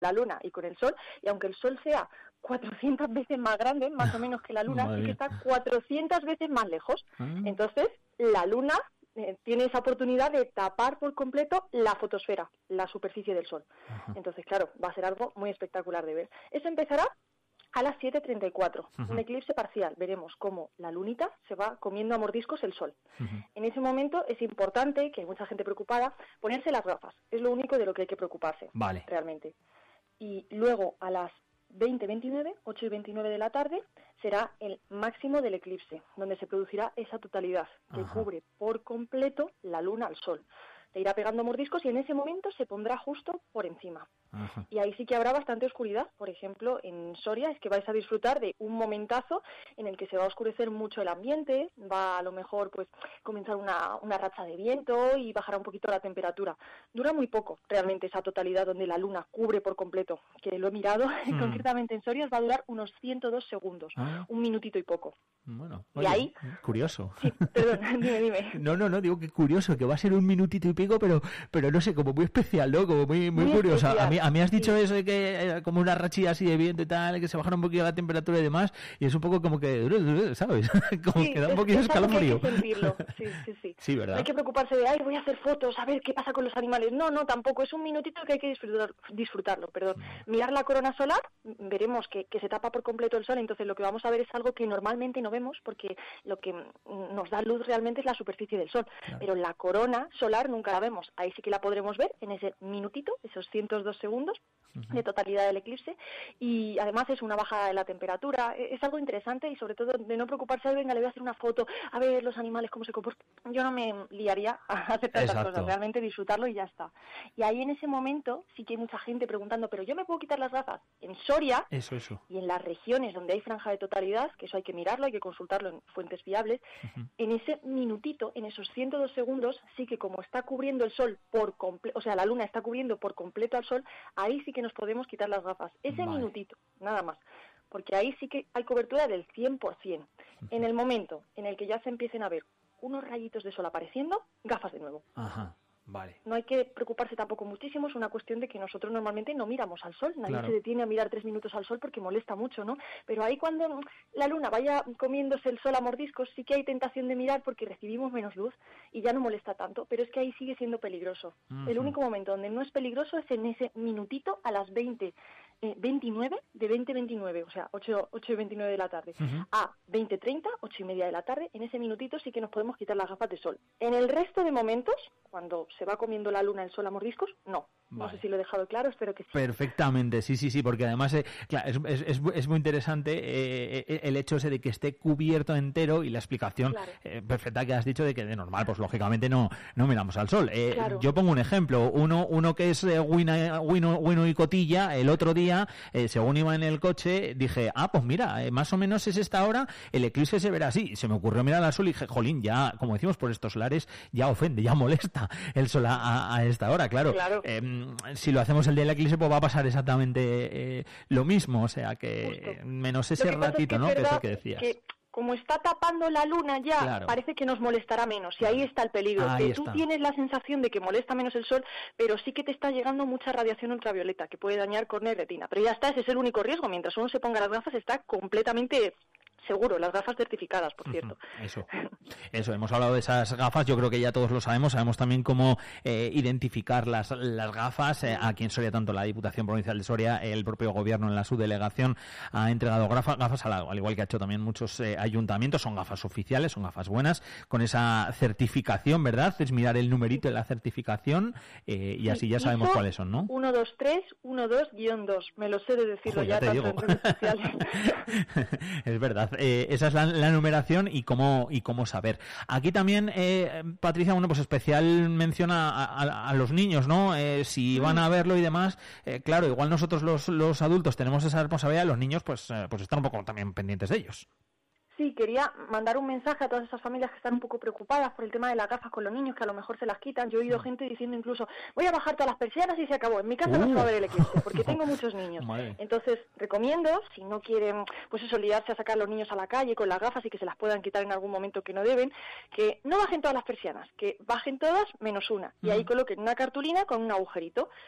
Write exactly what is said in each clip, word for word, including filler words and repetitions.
la Luna y con el Sol, y aunque el Sol sea cuatrocientas veces más grande, más o menos que la Luna, Madre sí que mía. está cuatrocientas veces más lejos. Ah. Entonces, la Luna eh, tiene esa oportunidad de tapar por completo la fotosfera, la superficie del Sol. Ajá. Entonces, claro, va a ser algo muy espectacular de ver. Eso empezará a las siete treinta y cuatro, Uh-huh. un eclipse parcial. Veremos cómo la lunita se va comiendo a mordiscos el Sol. Uh-huh. En ese momento es importante, que hay mucha gente preocupada, ponerse las gafas. Es lo único de lo que hay que preocuparse, Vale. realmente. Y luego a las veinte veintinueve, ocho y veintinueve de la tarde, será el máximo del eclipse, donde se producirá esa totalidad que Ajá. cubre por completo la Luna al Sol. Te irá pegando mordiscos y en ese momento se pondrá justo por encima. Ajá. Y ahí sí que habrá bastante oscuridad. Por ejemplo, en Soria es que vais a disfrutar de un momentazo en el que se va a oscurecer mucho el ambiente, va a lo mejor pues comenzar una, una racha de viento y bajará un poquito la temperatura. Dura muy poco realmente esa totalidad donde la luna cubre por completo, que lo he mirado, Hmm. concretamente en Soria va a durar unos ciento dos segundos, Ah. un minutito y poco. Bueno, Y oye, ahí- curioso. Sí, perdón, dime, dime. No, no, no, digo que curioso, que va a ser un minutito y pico, pero pero no sé, como muy especial, ¿no? Como muy muy, Muy curioso. especial, A mí, a mí has dicho sí. eso de que eh, como una rachilla así de viento y tal, que se bajara un poquito la temperatura y demás, y es un poco como que, ¿sabes? Como Sí, que da un es- poquito de es algo que hay escalofrío. que sentirlo. Sí, sí, sí. Sí, No ¿verdad? hay que preocuparse de, ay, voy a hacer fotos, a ver qué pasa con los animales. No, no, tampoco. Es un minutito que hay que disfrutar, disfrutarlo. Perdón. Mirar la corona solar, veremos que, que se tapa por completo el sol, entonces lo que vamos a ver es algo que normalmente no vemos, porque lo que mm, nos da luz realmente es la superficie del sol. Claro. Pero la corona solar nunca la vemos. Ahí sí que la podremos ver en ese minutito, esos ciento dos segundos de totalidad del eclipse, y además es una bajada de la temperatura. E- Es algo interesante y sobre todo de no preocuparse de, venga, le voy a hacer una foto, a ver los animales cómo se comportan. Yo no me liaría a hacer tantas Exacto. cosas, realmente disfrutarlo y ya está. Y ahí en ese momento sí que hay mucha gente preguntando, pero yo me puedo quitar las gafas. En Soria Eso, eso. y en las regiones donde hay franja de totalidad, que eso hay que mirarlo, hay que consultarlo en fuentes fiables, Ujú. en ese minutito, en esos ciento dos segundos, sí que como está cubriendo el sol por completo, o sea, la luna está cubriendo por completo al sol, ahí sí que nos podemos quitar las gafas. Ese Vale. minutito, nada más. Porque ahí sí que hay cobertura del cien por ciento. En el momento en el que ya se empiecen a ver unos rayitos de sol apareciendo, gafas de nuevo. Ajá, vale. No hay que preocuparse tampoco muchísimo, es una cuestión de que nosotros normalmente no miramos al sol, nadie Claro. se detiene a mirar tres minutos al sol porque molesta mucho, ¿no? Pero ahí cuando mm, la luna vaya comiéndose el sol a mordiscos, sí que hay tentación de mirar porque recibimos menos luz y ya no molesta tanto, pero es que ahí sigue siendo peligroso. El Ujú. único momento donde no es peligroso es en ese minutito a las veinte veintinueve, de veinte veintinueve, o sea, ocho y veintinueve de la tarde, Ujú. a veinte treinta, ocho y media de la tarde, en ese minutito sí que nos podemos quitar las gafas de sol. En el resto de momentos, cuando se va comiendo la luna el sol a mordiscos, no. No Vale. sé si lo he dejado claro, espero que sí. Perfectamente, sí, sí, sí, porque además eh, claro, es, es, es, es muy interesante eh, eh, el hecho ese de que esté cubierto entero y la explicación Claro. eh, perfecta que has dicho de que de normal, pues lógicamente no no miramos al sol. Eh, Claro. Yo pongo un ejemplo, uno uno que es eh, Wino, Wino, Wino y Cotilla, el otro día, eh, según iba en el coche, dije, ah, pues mira, eh, más o menos es esta hora, el eclipse se verá así. Se me ocurrió mirar al sol y dije, jolín, ya, como decimos por estos lares, ya ofende, ya molesta el sol a, a, a esta hora, claro. Claro. Eh, si lo hacemos el día del eclipse, pues va a pasar exactamente eh, lo mismo, o sea que Justo. menos Lo ese que pasa es ratito, que ¿no? es Que es verdad el que decías. que como está tapando la luna ya, Claro. parece que nos molestará menos. Y ahí está el peligro. Ahí que tú está. tienes la sensación de que molesta menos el sol, pero sí que te está llegando mucha radiación ultravioleta que puede dañar córnea y retina. Pero ya está, ese es el único riesgo. Mientras uno se ponga las gafas, está completamente seguro. Las gafas certificadas, por cierto. Eso, eso, hemos hablado de esas gafas, yo creo que ya todos lo sabemos, sabemos también cómo eh, identificar las, las gafas. Eh, aquí en Soria, tanto la Diputación Provincial de Soria, el propio gobierno en la subdelegación ha entregado gafas, gafas al, al igual que ha hecho también muchos eh, ayuntamientos, son gafas oficiales, son gafas buenas, con esa certificación, ¿verdad? Es mirar el numerito de la certificación eh, y así ya sabemos I S O cuáles son, ¿no? uno dos tres uno dos guión dos, me lo sé de decirlo Ojo, ya, ya te tanto digo. en redes sociales. Es verdad. Eh, esa es la, la numeración y cómo y cómo saber. Aquí también, eh, Patricia, bueno, pues especial mención a, a, a los niños, ¿no? Eh, si van a verlo y demás, eh, claro, igual nosotros los, los adultos tenemos esa responsabilidad, los niños pues, eh, pues están un poco también pendientes de ellos. Sí, quería mandar un mensaje a todas esas familias que están un poco preocupadas por el tema de las gafas con los niños, que a lo mejor se las quitan. Yo he oído gente diciendo incluso, voy a bajar todas las persianas y se acabó. En mi casa no se va a ver el eclipse, porque tengo muchos niños. Madre. Entonces, recomiendo, si no quieren, pues eso, liarse a sacar a los niños a la calle con las gafas y que se las puedan quitar en algún momento que no deben, que no bajen todas las persianas, que bajen todas menos una. Y ahí coloquen una cartulina con un agujerito.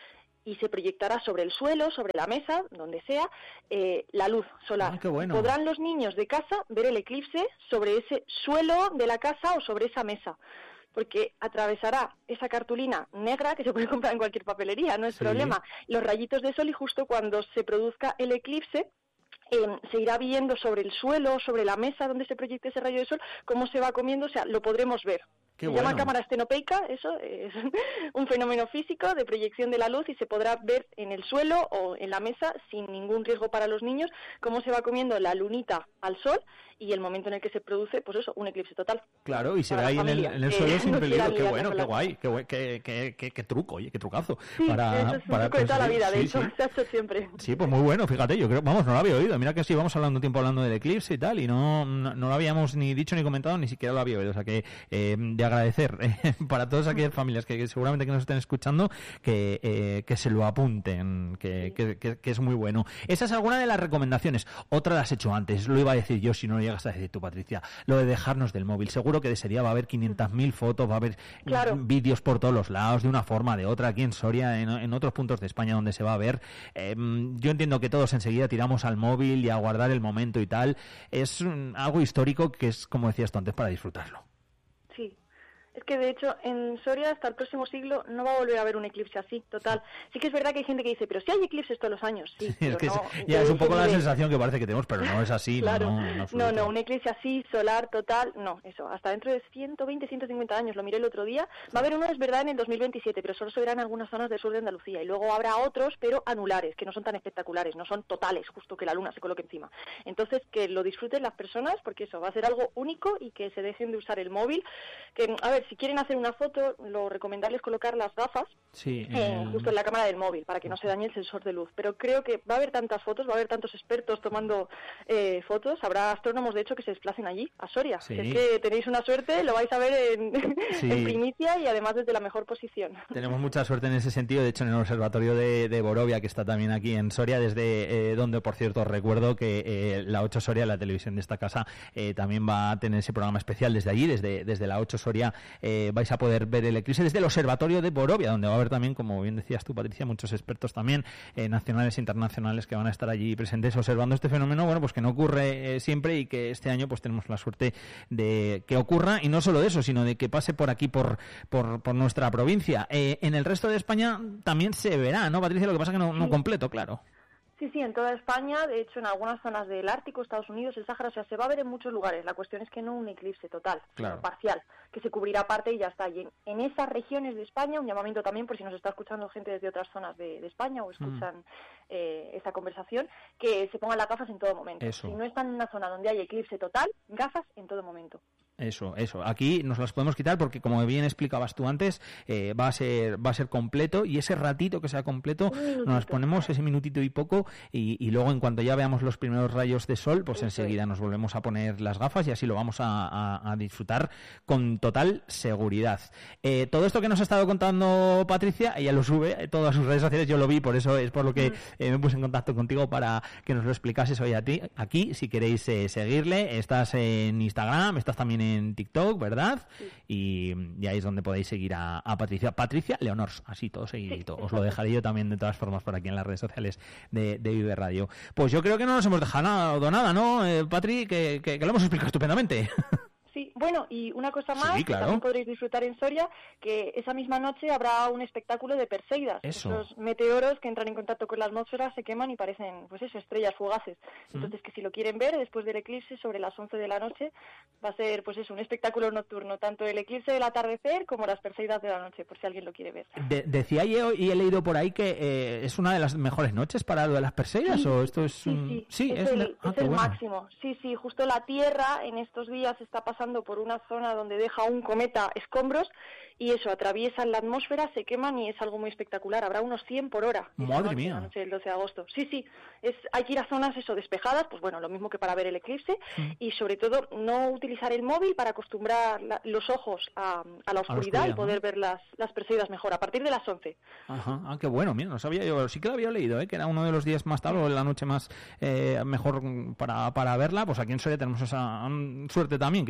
y se proyectará sobre el suelo, sobre la mesa, donde sea, eh, la luz solar. Ah, qué bueno. Podrán los niños de casa ver el eclipse sobre ese suelo de la casa o sobre esa mesa, porque atravesará esa cartulina negra que se puede comprar en cualquier papelería, no es sí. problema, los rayitos de sol, y justo cuando se produzca el eclipse, Eh, se irá viendo sobre el suelo, sobre la mesa donde se proyecte ese rayo de sol, cómo se va comiendo, o sea, lo podremos ver. Qué se bueno. llama cámara estenopeica, eso es un fenómeno físico de proyección de la luz, y se podrá ver en el suelo o en la mesa, sin ningún riesgo para los niños, cómo se va comiendo la lunita al sol, y el momento en el que se produce, pues eso, un eclipse total. Claro, y se ve ahí en el, en el suelo sin peligro. Qué bueno, qué guay, qué, guay, qué, qué, qué, qué truco, oye, qué trucazo. Sí, para, eso es un para truco de toda la vida, de sí, hecho, sí. se ha hecho siempre. Sí, pues muy bueno, fíjate, yo creo, vamos, no lo había oído. Mira que sí, vamos hablando tiempo hablando del eclipse y tal, y no, no, no lo habíamos ni dicho ni comentado, ni siquiera lo había oído. O sea que eh, de agradecer eh, para todas aquellas familias que, que seguramente que nos estén escuchando, que, eh, que se lo apunten, que, Sí. que, que, que es muy bueno. Esa es alguna de las recomendaciones. Otra la has hecho antes, lo iba a decir yo si no lo llegas a decir tú, Patricia, lo de dejarnos del móvil. Seguro que de ese día va a haber quinientas mil fotos, va a haber Claro. vídeos por todos los lados, de una forma, de otra, aquí en Soria, en, en otros puntos de España donde se va a ver. Eh, yo entiendo que todos enseguida tiramos al móvil y a guardar el momento y tal. Es um, algo histórico que es, como decías tú antes, para disfrutarlo. Sí. Es que, de hecho, en Soria hasta el próximo siglo no va a volver a haber un eclipse así, total. Sí que es verdad que hay gente que dice, pero si hay eclipses todos los años, sí. es que no, es, ya es un poco la sensación que parece que tenemos, pero no es así. Claro. No, no, no, no, un eclipse así, solar, total, no, eso. Hasta dentro de ciento veinte, ciento cincuenta años, lo miré el otro día. Va a haber uno, es verdad, en el dos mil veintisiete, pero solo se verá en algunas zonas del sur de Andalucía. Y luego habrá otros, pero anulares, que no son tan espectaculares, no son totales, justo que la luna se coloque encima. Entonces, que lo disfruten las personas, porque eso va a ser algo único, y que se dejen de usar el móvil. Que, a ver, si quieren hacer una foto, lo recomendable es colocar las gafas sí, eh, el... justo en la cámara del móvil, para que no se dañe el sensor de luz. Pero creo que va a haber tantas fotos, va a haber tantos expertos tomando eh, fotos, habrá astrónomos de hecho que se desplacen allí, a Soria. Sí. Es que tenéis una suerte, lo vais a ver en, sí. en primicia, y además desde la mejor posición. Tenemos mucha suerte en ese sentido. De hecho, en el observatorio de, de Borovia, que está también aquí en Soria, desde eh, donde, por cierto, recuerdo que eh, la ocho Soria, la televisión de esta casa, eh, también va a tener ese programa especial desde allí, desde, desde la ocho Soria, eh, vais a poder ver el eclipse desde el observatorio de Borovia, donde va a haber también, como bien decías tú, Patricia, muchos expertos también, eh, nacionales e internacionales, que van a estar allí presentes observando este fenómeno, bueno, pues que no ocurre eh, siempre, y que este año pues tenemos la suerte de que ocurra, y no solo de eso, sino de que pase por aquí, por por, por nuestra provincia. Eh, en el resto de España también se verá, ¿no, Patricia? Lo que pasa es que no, no completo, claro. Sí, sí, en toda España, de hecho en algunas zonas del Ártico, Estados Unidos, el Sáhara, o sea, se va a ver en muchos lugares. La cuestión es que no un eclipse total, claro, sino parcial, que se cubrirá parte y ya está. Y en, en esas regiones de España, un llamamiento también por si nos está escuchando gente desde otras zonas de, de España o escuchan mm. eh, esta conversación, que se pongan las gafas en todo momento. Eso. Si no están en una zona donde hay eclipse total, gafas en todo momento. Eso, eso. Aquí nos las podemos quitar porque, como bien explicabas tú antes, eh, va a ser va a ser completo, y ese ratito que sea completo nos las ponemos, ese minutito y poco, y, y luego en cuanto ya veamos los primeros rayos de sol, pues eso enseguida es. Nos volvemos a poner las gafas, y así lo vamos a, a, a disfrutar con total seguridad. Eh, todo esto que nos ha estado contando Patricia, ella lo sube a todas sus redes sociales, yo lo vi, por eso es por lo que eh, me puse en contacto contigo para que nos lo explicases hoy a ti, aquí, si queréis eh, seguirle. Estás en Instagram, estás también en TikTok, ¿verdad? Sí. Y, y ahí es donde podéis seguir a, a Patricia. Patricia Leonors, así todo seguidito. Sí, os lo dejaré yo también de todas formas por aquí en las redes sociales de, de Vive Radio. Pues yo creo que no nos hemos dejado nada, ¿no, eh, Patri? Que, que, que lo hemos explicado estupendamente. Sí, bueno, y una cosa más, sí, claro, que también podréis disfrutar en Soria, que esa misma noche habrá un espectáculo de Perseidas. Eso. Esos meteoros que entran en contacto con la atmósfera, se queman y parecen, pues eso, estrellas fugaces. Entonces, ¿Mm? que si lo quieren ver, después del eclipse, sobre las once de la noche, va a ser, pues eso, un espectáculo nocturno, tanto el eclipse del atardecer como las Perseidas de la noche, por si alguien lo quiere ver. De, decía yo, y he leído por ahí, que eh, es una de las mejores noches para lo de las Perseidas, sí, ¿o esto es sí, un...? Sí, sí, es, es, el, la... ah, es el bueno. máximo. Sí, sí, justo la Tierra en estos días está pasando por una zona donde deja un cometa escombros, y eso, atraviesan la atmósfera, se queman, y es algo muy espectacular. Habrá unos cien por hora. Madre noche, mía. La noche del doce de agosto. Sí, sí, es, hay que ir a zonas eso despejadas, pues bueno, lo mismo que para ver el eclipse, mm. y sobre todo no utilizar el móvil, para acostumbrar la, los ojos a, a la oscuridad, a la oscuridad y poder, ¿no?, ver las, las Perseidas mejor, a partir de las once. Ajá, ah, qué bueno, mira, no sabía yo, sí que lo había leído, ¿eh? Que era uno de los días más tarde, o la noche más eh, mejor para, para verla. Pues aquí en Soria tenemos esa um, suerte también, que tenemos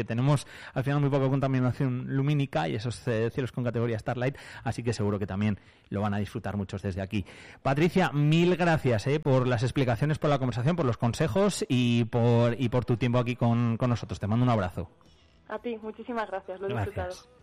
tenemos al final muy poca contaminación lumínica y esos eh, cielos con categoría Starlight, así que seguro que también lo van a disfrutar muchos desde aquí. Patricia, mil gracias eh, por las explicaciones, por la conversación, por los consejos y por, y por tu tiempo aquí con, con nosotros. Te mando un abrazo. A ti, muchísimas gracias, lo he Gracias. disfrutado.